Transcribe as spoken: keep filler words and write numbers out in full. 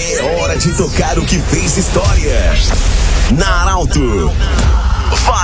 É hora de tocar o que fez história. Na Arauto. Vai.